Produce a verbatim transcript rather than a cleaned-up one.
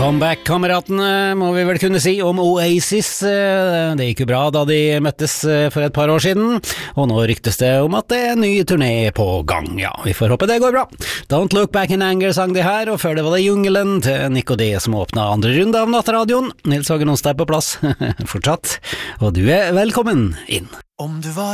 Comeback-kameratene må vi vel kunne si om Oasis. Det gikk jo bra da de møttes for et par år siden, og nå ryktes det om at det er en ny turné på gang. Ja, vi får håpe det går bra. Don't Look Back in Anger sang de her, og før det var det Jungelen til Nick og D som åpnet andre runde av Nattradioen. Nils Hagen Onsdag på plass, fortsatt, og du er velkommen inn. Om du var